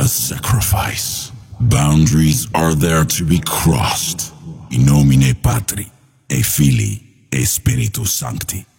sacrifice. Boundaries are there to be crossed. In nomine Patri, et Filii, et Spiritus Sancti.